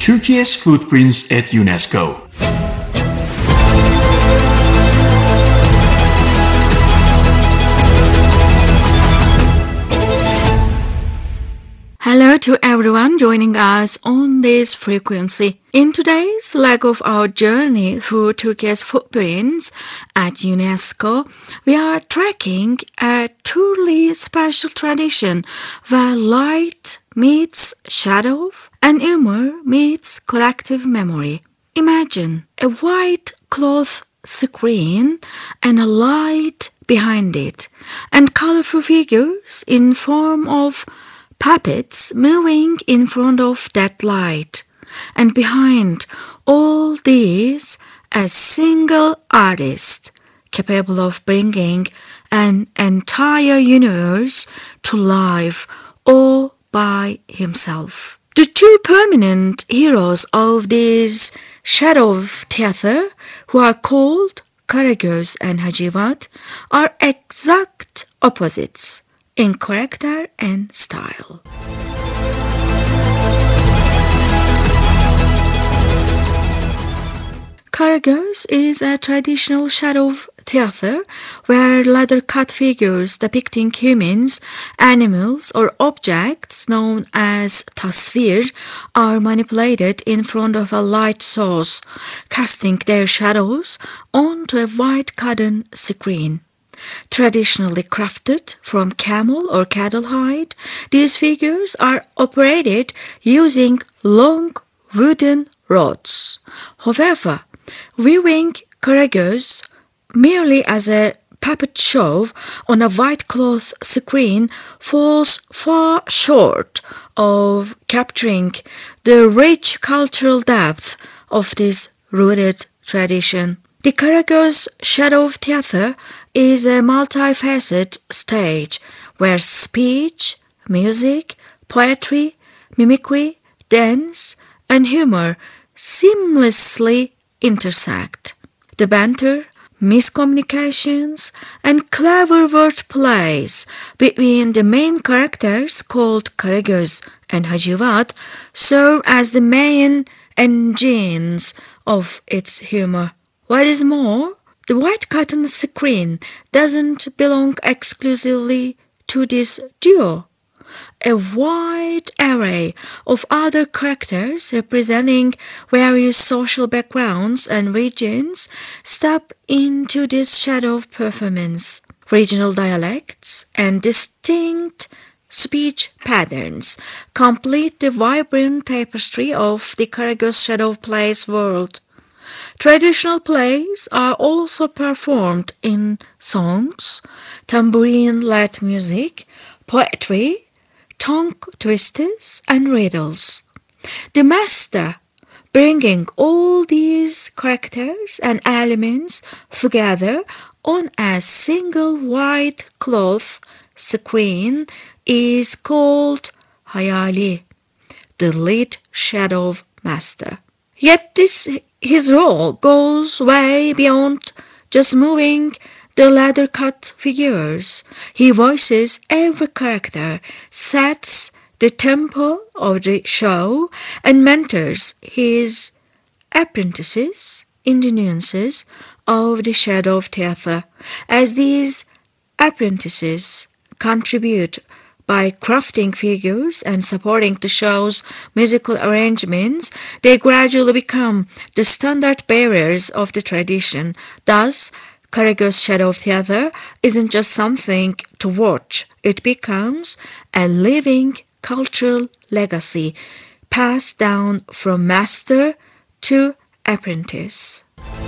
Turkey's footprints at UNESCO. Hello to everyone joining us on this frequency. In today's leg of our journey through Turkey's footprints at UNESCO, we are tracking a truly special tradition where light meets shadow and humor meets collective memory. Imagine a white cloth screen and a light behind it, and colorful figures in form of puppets moving in front of that light, and behind all these a single artist capable of bringing an entire universe to life all by himself. The two permanent heroes of this shadow theater, who are called Karagöz and Hacivat, are exact opposites in character and style. Karagöz is a traditional shadow theater where leather-cut figures depicting humans, animals, or objects known as tasvir are manipulated in front of a light source, casting their shadows onto a white cotton screen. Traditionally crafted from camel or cattle hide, these figures are operated using long wooden rods. However, viewing Karagöz merely as a puppet show on a white cloth screen falls far short of capturing the rich cultural depth of this rooted tradition. The Karagöz Shadow Theater is a multifaceted stage where speech, music, poetry, mimicry, dance, and humor seamlessly intersect. The banter, miscommunications, and clever wordplays between the main characters called Karagöz and Hacivat serve as the main engines of its humor. What is more, the white cotton screen doesn't belong exclusively to this duo. A wide array of other characters representing various social backgrounds and regions step into this shadow performance. Regional dialects and distinct speech patterns complete the vibrant tapestry of the Karagöz Shadow Plays world. Traditional plays are also performed in songs, tambourine-led music, poetry, tongue twisters, and riddles. The master, bringing all these characters and elements together on a single white cloth screen, is called Hayali, the lead shadow master. Yet his role goes way beyond just moving the leather-cut figures. He voices every character, sets the tempo of the show, and mentors his apprentices in the nuances of the shadow theater. As these apprentices contribute by crafting figures and supporting the show's musical arrangements, they gradually become the standard bearers of the tradition. Thus, Karagöz Shadow Theater isn't just something to watch. It becomes a living cultural legacy passed down from master to apprentice.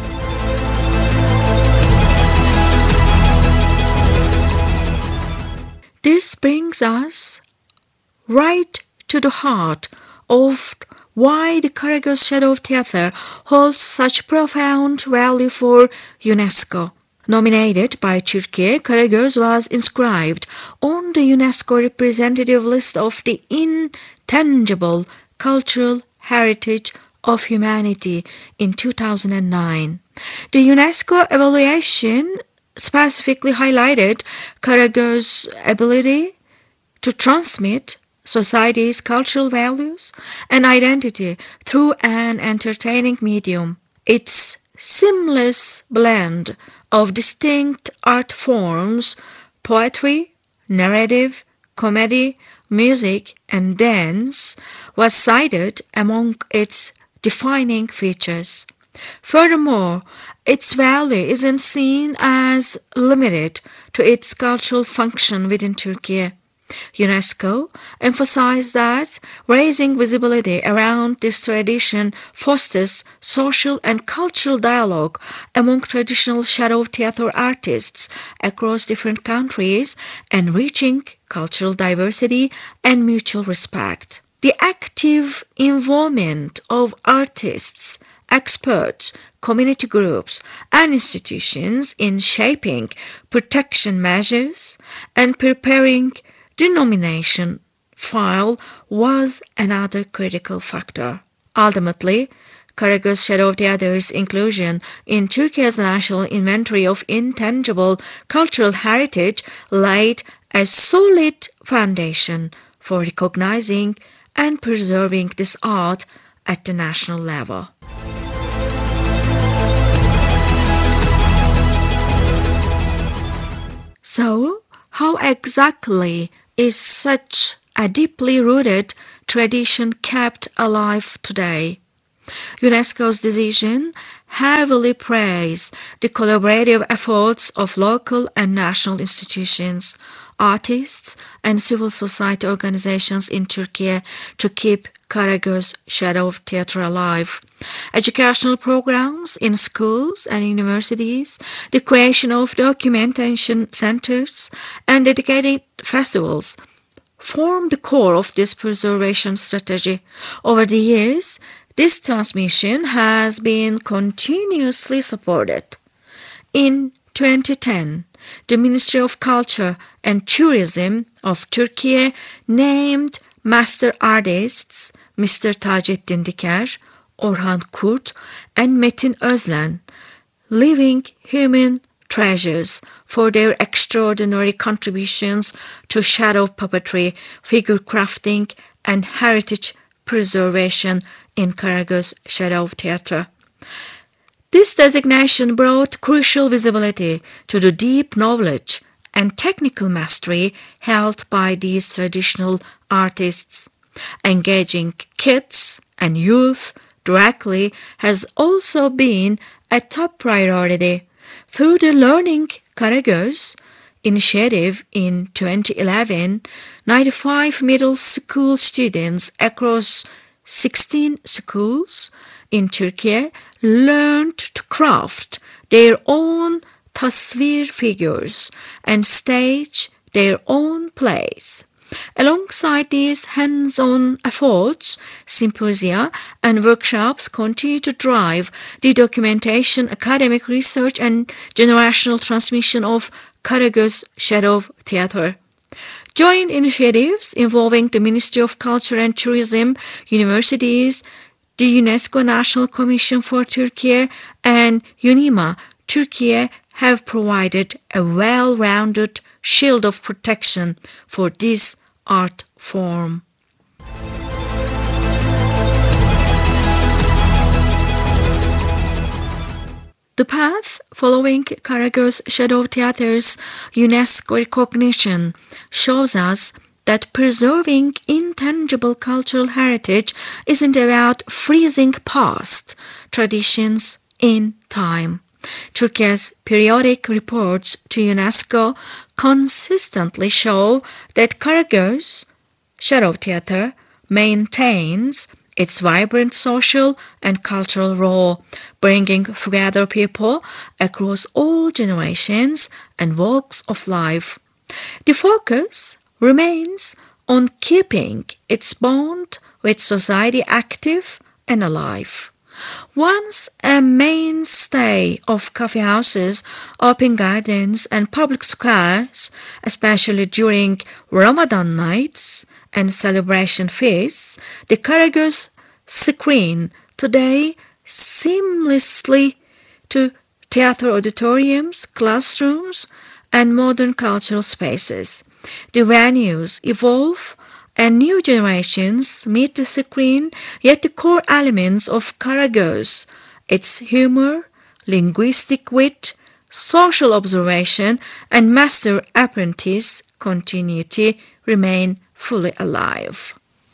This brings us right to the heart of why the Karagöz Shadow Theater holds such profound value for UNESCO. Nominated by Turkey, Karagöz was inscribed on the UNESCO representative list of the intangible cultural heritage of humanity in 2009. The UNESCO evaluation specifically highlighted Karagöz's ability to transmit society's cultural values and identity through an entertaining medium. Its seamless blend of distinct art forms, poetry, narrative, comedy, music, and dance, was cited among its defining features. Furthermore, its value isn't seen as limited to its cultural function within Turkey. UNESCO emphasized that raising visibility around this tradition fosters social and cultural dialogue among traditional shadow theater artists across different countries, enriching cultural diversity and mutual respect. The active involvement of artists, experts, community groups, and institutions in shaping protection measures and preparing the nomination file was another critical factor. Ultimately, Karagöz Shadow Theater's inclusion in Turkey's National Inventory of Intangible Cultural Heritage laid a solid foundation for recognizing and preserving this art at the national level. So, how exactly is such a deeply rooted tradition kept alive today? UNESCO's decision heavily praised the collaborative efforts of local and national institutions, artists, and civil society organizations in Turkey to keep Karagöz Shadow Theatre alive. Educational programs in schools and universities, the creation of documentation centers, and dedicated festivals form the core of this preservation strategy. Over the years, this transmission has been continuously supported. In 2010, the Ministry of Culture and Tourism of Turkey named master artists Mr. Taceddin Diker, Orhan Kurt, and Metin Özlen living human treasures for their extraordinary contributions to shadow puppetry, figure crafting, and heritage preservation in Karagöz Shadow Theatre. This designation brought crucial visibility to the deep knowledge and technical mastery held by these traditional artists. Engaging kids and youth directly has also been a top priority. Through the Learning Karagöz initiative in 2011, 95 middle school students across 16 schools in Turkey learned to craft their own tasvir figures and stage their own plays. Alongside these hands-on efforts, symposia and workshops continue to drive the documentation, academic research, and generational transmission of Karagöz Shadow Theatre. Joint initiatives involving the Ministry of Culture and Tourism, universities, the UNESCO National Commission for Turkey, and UNIMA Turkey have provided a well-rounded shield of protection for this art form. The path following Karagöz Shadow Theatre's UNESCO recognition shows us that preserving intangible cultural heritage isn't about freezing past traditions in time. Turkey's periodic reports to UNESCO consistently show that Karagöz Shadow Theatre maintains its vibrant social and cultural role, bringing together people across all generations and walks of life. The focus remains on keeping its bond with society active and alive. Once a mainstay of coffee houses, open gardens, and public squares, especially during Ramadan nights and celebration feasts, the Karagöz screen today seamlessly to theater auditoriums, classrooms, and modern cultural spaces. The venues evolve and new generations meet the screen, yet the core elements of Karagöz, its humor, linguistic wit, social observation, and master-apprentice continuity remain fully alive.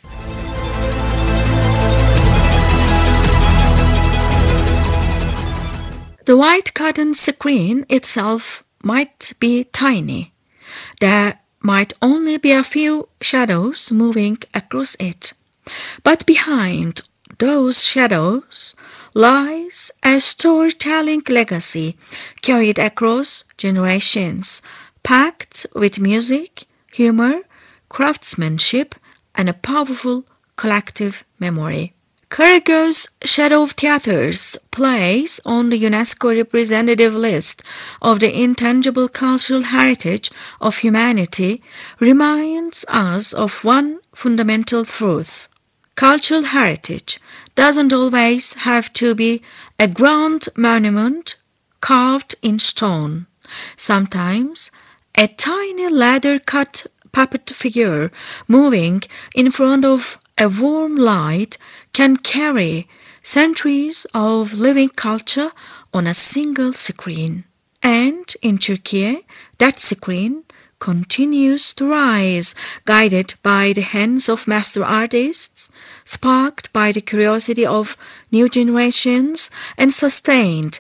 The white cotton screen itself might be tiny. There might only be a few shadows moving across it. But behind those shadows lies a storytelling legacy carried across generations, packed with music, humor, craftsmanship, and a powerful collective memory. Karagöz Shadow Theatre's place on the UNESCO representative list of the intangible cultural heritage of humanity reminds us of one fundamental truth. Cultural heritage doesn't always have to be a grand monument carved in stone. Sometimes a tiny leather-cut puppet figure moving in front of a warm light can carry centuries of living culture on a single screen. And in Turkey, that screen continues to rise, guided by the hands of master artists, sparked by the curiosity of new generations, and sustained